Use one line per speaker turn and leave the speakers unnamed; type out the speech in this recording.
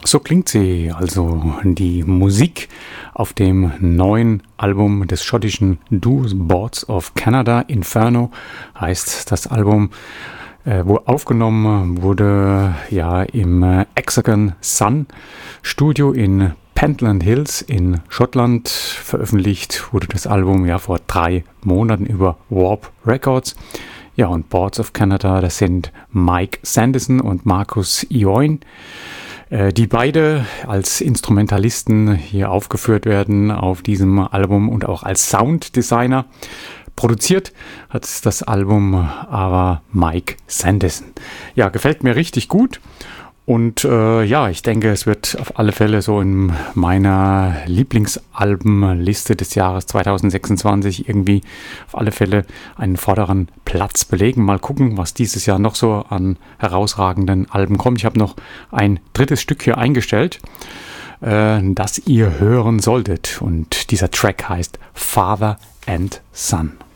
So klingt sie, also die Musik auf dem neuen Album des schottischen Duos Boards of Canada. Inferno heißt das Album, wo aufgenommen wurde im Hexagon Sun Studio in Pentland Hills in Schottland. Veröffentlicht wurde das Album vor 3 Monaten über Warp Records. Ja, und Boards of Canada, das sind Mike Sanderson und Marcus Ioin, die beide als Instrumentalisten hier aufgeführt werden auf diesem Album und auch als Sounddesigner. Produziert hat das Album aber Mike Sanderson. Ja, gefällt mir richtig gut. Und ich denke, es wird auf alle Fälle so in meiner Lieblingsalbenliste des Jahres 2026 irgendwie auf alle Fälle einen vorderen Platz belegen. Mal gucken, was dieses Jahr noch so an herausragenden Alben kommt. Ich habe noch ein drittes Stück hier eingestellt, das ihr hören solltet. Und dieser Track heißt Father and Son.